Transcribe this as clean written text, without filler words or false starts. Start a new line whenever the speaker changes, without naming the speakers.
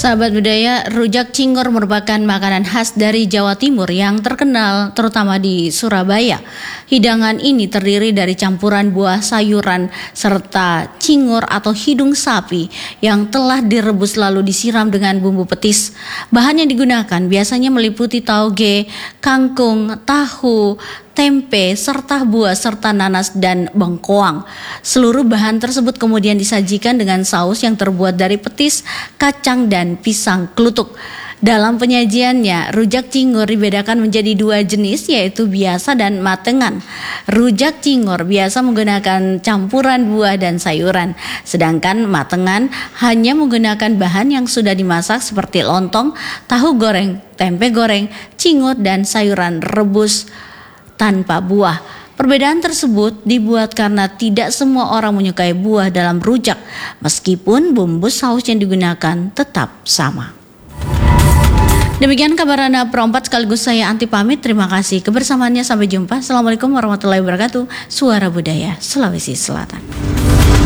Sahabat budaya, rujak cingur merupakan makanan khas dari Jawa Timur yang terkenal terutama di Surabaya. Hidangan ini terdiri dari campuran buah sayuran serta cingur atau hidung sapi yang telah direbus lalu disiram dengan bumbu petis. Bahan yang digunakan biasanya meliputi tauge, kangkung, tahu, tempe, serta buah serta nanas dan bengkoang. Seluruh bahan tersebut kemudian disajikan dengan saus yang terbuat dari petis, kacang, dan pisang klutuk. Dalam penyajiannya, rujak cingur dibedakan menjadi dua jenis, yaitu biasa dan matengan. Rujak cingur biasa menggunakan campuran buah dan sayuran, sedangkan matengan hanya menggunakan bahan yang sudah dimasak seperti lontong, tahu goreng, tempe goreng, cingur, dan sayuran rebus tanpa buah. Perbedaan tersebut dibuat karena tidak semua orang menyukai buah dalam rujak, meskipun bumbu saus yang digunakan tetap sama. Demikian kabar Anda perempat, sekaligus saya Anti pamit. Terima kasih kebersamaannya, sampai jumpa. Assalamualaikum warahmatullahi wabarakatuh. Suara Budaya Sulawesi Selatan.